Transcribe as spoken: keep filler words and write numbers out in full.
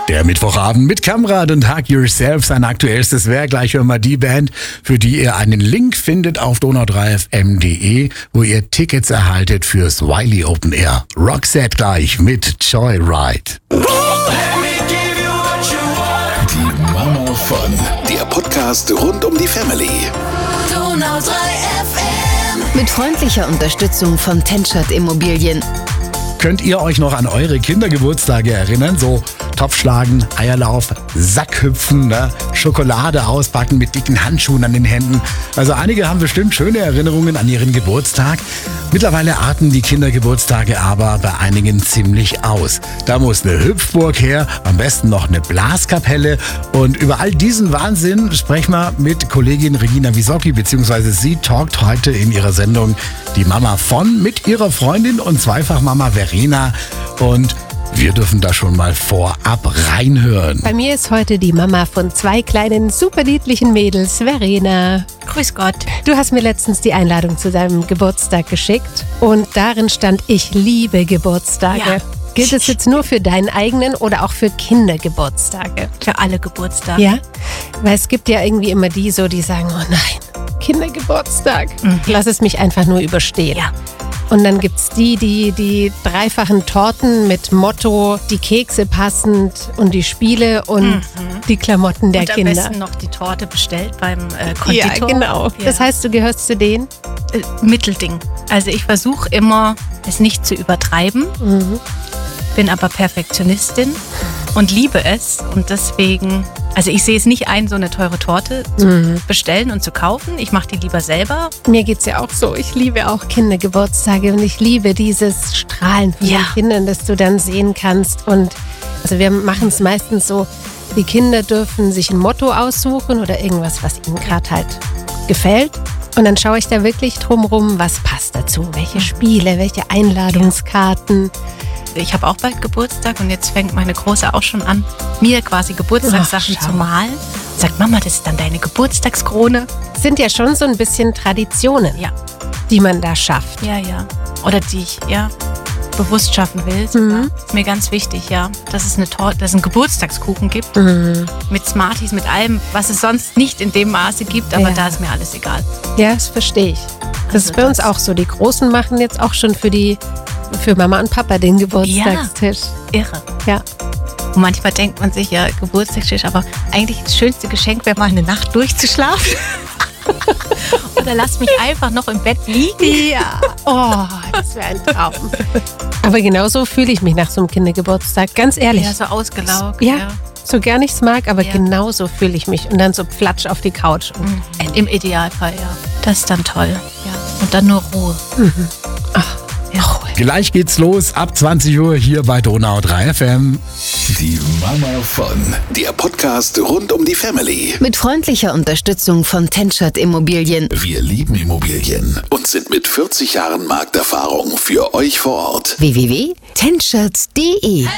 Der Mittwochabend mit Kamrad und Hug Yourself, sein aktuellstes Werk. Gleich hören wir die Band, für die ihr einen Link findet auf donau drei f m punkt d e, wo ihr Tickets erhaltet fürs Wiley Open Air. Roxette gleich mit Joyride. Die Mama von, der Podcast rund um die Family. donau drei F M. Mit freundlicher Unterstützung von Tenschert Immobilien. Könnt ihr euch noch an eure Kindergeburtstage erinnern? So Topfschlagen, Eierlauf, Sackhüpfen, ne? Schokolade auspacken mit dicken Handschuhen an den Händen. Also einige haben bestimmt schöne Erinnerungen an ihren Geburtstag. Mittlerweile arten die Kindergeburtstage aber bei einigen ziemlich aus. Da muss eine Hüpfburg her, am besten noch eine Blaskapelle. Und über all diesen Wahnsinn sprechen wir mit Kollegin Regina Wisocki, beziehungsweise sie talkt heute in ihrer Sendung Die Mama von mit ihrer Freundin und Zweifachmama Verena. Und wir dürfen da schon mal vorab reinhören. Bei mir ist heute die Mama von zwei kleinen, super niedlichen Mädels, Verena. Grüß Gott. Du hast mir letztens die Einladung zu deinem Geburtstag geschickt und darin stand, ich liebe Geburtstage. Ja. Gilt es jetzt nur für deinen eigenen oder auch für Kindergeburtstage? Für alle Geburtstage. Ja? Weil es gibt ja irgendwie immer die so, die sagen, oh nein, Kindergeburtstag. Mhm. Lass es mich einfach nur überstehen. Ja. Und dann gibt's die, die die dreifachen Torten mit Motto, die Kekse passend und die Spiele und Mhm. die Klamotten der Und am Kinder. besten noch die Torte bestellt beim äh, Konditor. Ja, genau. Ja. Das heißt, du gehörst zu denen? Äh, Mittelding. Also ich versuche immer, es nicht zu übertreiben, Mhm. bin aber Perfektionistin und liebe es. Und deswegen, also ich sehe es nicht ein, so eine teure Torte zu Mhm. bestellen und zu kaufen. Ich mache die lieber selber. Mir geht's ja auch so. Ich liebe auch Kindergeburtstage und ich liebe dieses Strahlen von Ja. den Kindern, das du dann sehen kannst. Und also wir machen es meistens so, die Kinder dürfen sich ein Motto aussuchen oder irgendwas, was ihnen gerade halt gefällt. Und dann schaue ich da wirklich drumrum, was passt dazu. Welche Spiele, welche Einladungskarten. Ich habe auch bald Geburtstag und jetzt fängt meine Große auch schon an, mir quasi Geburtstagssachen Ach, schau. zu malen. Sagt, Mama, das ist dann deine Geburtstagskrone. Sind ja schon so ein bisschen Traditionen, Ja, die man da schafft. ja, ja. Oder die ich, ja, bewusst schaffen will. sogar. Mhm. Ist mir ganz wichtig, ja, dass es eine Torte, dass es einen Geburtstagskuchen gibt. Mhm. Mit Smarties, mit allem, was es sonst nicht in dem Maße gibt, aber Ja. da ist mir alles egal. Ja, das verstehe ich. Das Also ist bei uns das- auch so. Die Großen machen jetzt auch schon für die für Mama und Papa den Geburtstagstisch. Irre. Ja. Und manchmal denkt man sich, ja, Geburtstagstisch, aber eigentlich das schönste Geschenk wäre mal eine Nacht durchzuschlafen. Oder lass mich einfach noch im Bett liegen. Ja. Oh, das wäre ein Traum. Aber genauso fühle ich mich nach so einem Kindergeburtstag. Ganz ehrlich. Ja, so ausgelaugt. Ja. So gern ich es mag, aber Ja. genauso fühle ich mich. Und dann so platsch auf die Couch. Und Mhm. Im Idealfall, ja. Das ist dann toll. Ja. Und dann nur Ruhe. ja. Gleich geht's los ab zwanzig Uhr hier bei Donau drei F M. Die Mama von, der Podcast rund um die Family. Mit freundlicher Unterstützung von Tenschert Immobilien. Wir lieben Immobilien und sind mit vierzig Jahren Markterfahrung für euch vor Ort. w w w punkt tenschert punkt d e